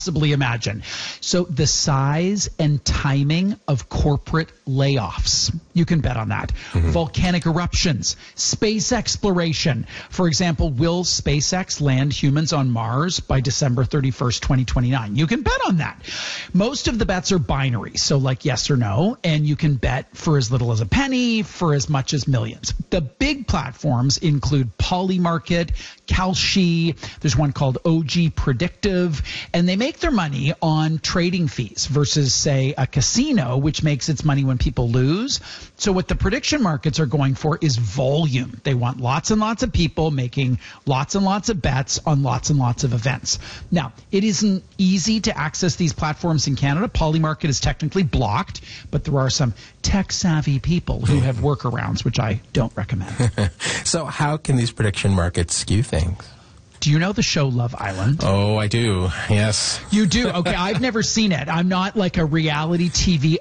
possibly imagine. So the size and timing of corporate layoffs, you can bet on that. Volcanic eruptions, space exploration. For example, will SpaceX land humans on Mars by December 31st, 2029? You can bet on that. Most of the bets are binary, so like yes or no, and you can bet for as little as a penny, for as much as millions. The big platforms include Polymarket, Kalshi, there's one called OG Predictive, and they make their money on trading fees versus, say, a casino, which makes its money when people lose. So what the prediction markets are going for is volume. They want lots and lots of people making lots and lots of bets on lots and lots of events. Now, it isn't easy to access these platforms in Canada. Polymarket is technically blocked, but there are some tech-savvy people who have workarounds, which I don't recommend. So how can these prediction markets skew things? Do you know the show Love Island? Oh, I do. Yes. You do? Okay, I've never seen it. I'm not like a reality TV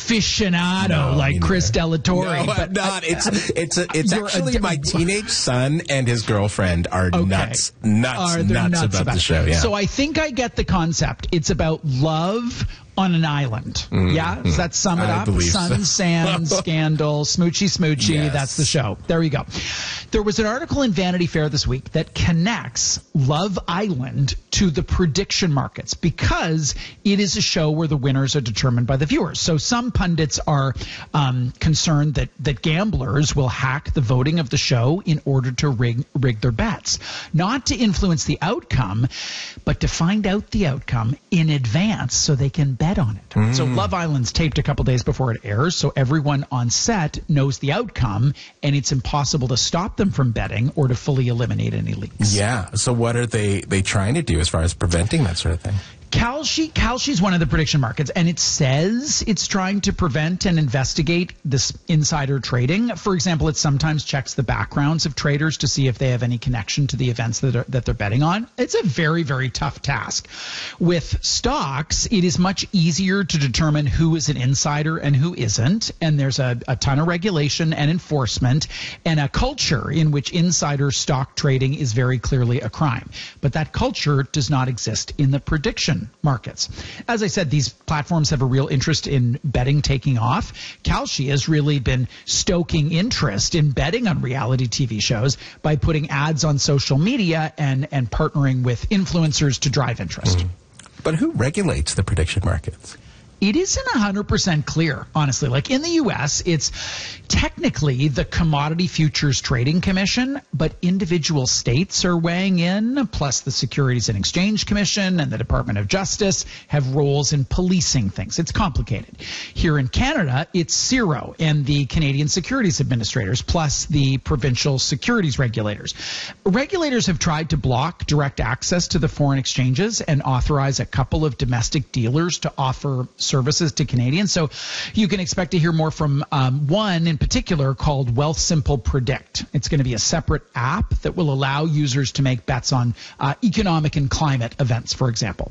aficionado like Chris Delatorre. No, I'm not. It's actually my teenage son and his girlfriend are nuts about the show. Yeah. So I think I get the concept. It's about love on an island. Yeah? Does that sum it up? Sun, sand, scandal, smoochy. Yes. That's the show. There you go. There was an article in Vanity Fair this week that connects Love Island to the prediction markets because it is a show where the winners are determined by the viewers. So some pundits are concerned that gamblers will hack the voting of the show in order to rig their bets. Not to influence the outcome, but to find out the outcome in advance so they can bet on it. So Love Island's taped a couple days before it airs, so everyone on set knows the outcome, and it's impossible to stop them from betting or to fully eliminate any leaks. Yeah. So what are they trying to do as far as preventing that sort of thing? Kalshi's one of the prediction markets, and it says it's trying to prevent and investigate this insider trading. For example, it sometimes checks the backgrounds of traders to see if they have any connection to the events that they're betting on. It's a very, very tough task. With stocks, it is much easier to determine who is an insider and who isn't, and there's a ton of regulation and enforcement and a culture in which insider stock trading is very clearly a crime. But that culture does not exist in the prediction markets. As I said, these platforms have a real interest in betting taking off. Kalshi has really been stoking interest in betting on reality TV shows by putting ads on social media and partnering with influencers to drive interest. But who regulates the prediction markets? It isn't 100% clear, honestly. Like in the U.S., it's technically the Commodity Futures Trading Commission, but individual states are weighing in, plus the Securities and Exchange Commission and the Department of Justice have roles in policing things. It's complicated. Here in Canada, it's CIRO and the Canadian Securities Administrators, plus the provincial securities regulators. Regulators have tried to block direct access to the foreign exchanges and authorize a couple of domestic dealers to offer services to Canadians. So you can expect to hear more from one in particular called Wealthsimple Predict. It's going to be a separate app that will allow users to make bets on economic and climate events, for example.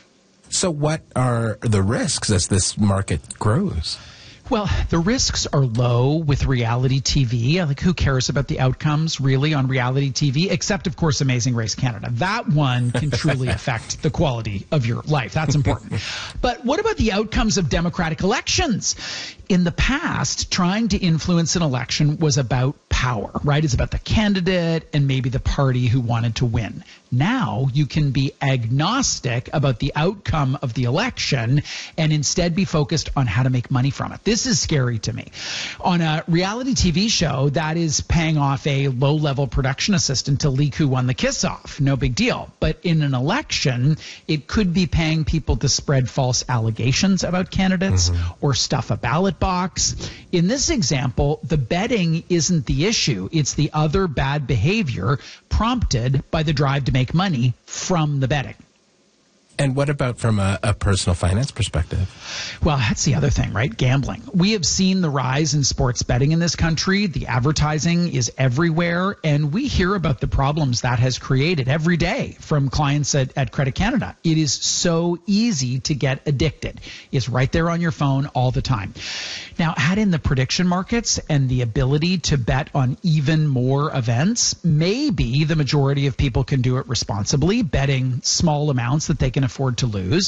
So what are the risks as this market grows? Well, the risks are low with reality TV. Like, who cares about the outcomes really on reality TV? Except, of course, Amazing Race Canada. That one can truly affect the quality of your life. That's important. But what about the outcomes of democratic elections? In the past, trying to influence an election was about power, right? It's about the candidate and maybe the party who wanted to win. Now you can be agnostic about the outcome of the election and instead be focused on how to make money from it. This is scary to me. On a reality TV show, that is paying off a low-level production assistant to leak who won the kiss-off. No big deal. But in an election, it could be paying people to spread false allegations about candidates or stuff a ballot box. In this example, the betting isn't the issue. It's the other bad behavior prompted by the drive to make money from the betting. And what about from a personal finance perspective? Well, that's the other thing, right? Gambling. We have seen the rise in sports betting in this country. The advertising is everywhere, and we hear about the problems that has created every day from clients at Credit Canada. It is so easy to get addicted. It's right there on your phone all the time. Now, add in the prediction markets and the ability to bet on even more events. Maybe the majority of people can do it responsibly, betting small amounts that they can afford to lose.